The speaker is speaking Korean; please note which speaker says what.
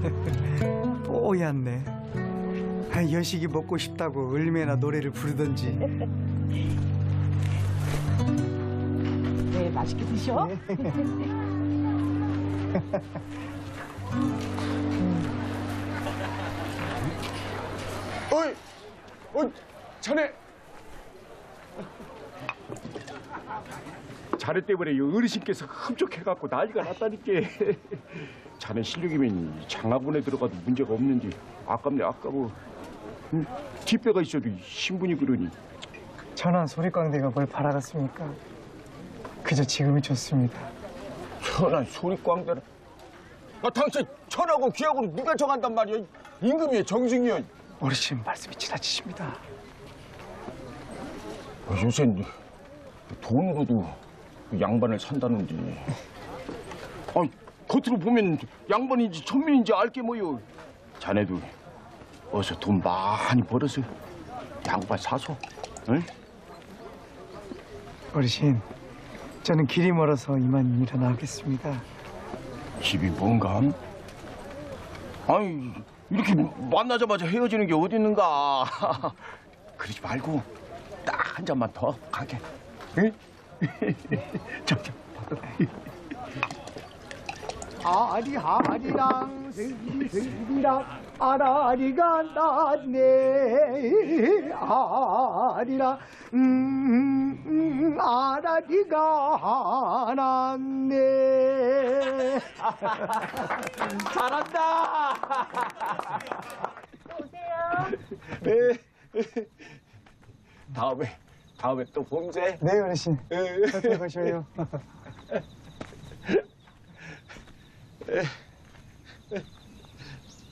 Speaker 1: 뽀얗네. 여식이 먹고 싶다고 얼마나 노래를 부르던지.
Speaker 2: 네, 맛있게 드셔.
Speaker 3: 어이, 자네. 자네 때문에 이 어르신께서 흡족해갖고 난리가 났다니까. 자네 실력이면 장학원에 들어가도 문제가 없는데 아깝네 아까워. 뒷배가 있어도 신분이 그러니.
Speaker 1: 천안 소리광대가 뭘 바라겠습니까? 그저 지금이 좋습니다.
Speaker 3: 천안 소리광대라. 당신 천하고 귀하고는 누가 정한단 말이야. 임금이야 정승이야.
Speaker 1: 어르신 말씀이 지나치십니다.
Speaker 3: 요샌 돈으로도 양반을 산다는데. 아니, 겉으로 보면 양반인지 천민인지 알게 뭐요. 자네도 어서 돈 많이 벌어서 양반 사소. 응?
Speaker 1: 어르신, 저는 길이 멀어서 이만 일어나겠습니다.
Speaker 3: 집이 뭔가? 아니, 이렇게 만나자마자 헤어지는 게 어디 있는가. 그러지 말고 딱 한 잔만 더 가게. 응? 저기 받아.
Speaker 4: 아리랑 생기랑 아라리가 났네. 아리랑 아라리가 났네.
Speaker 3: 잘한다.
Speaker 2: 오세요.
Speaker 3: 네. 다음에 또 봄새.
Speaker 1: 네, 어르신. 잘 가셔요.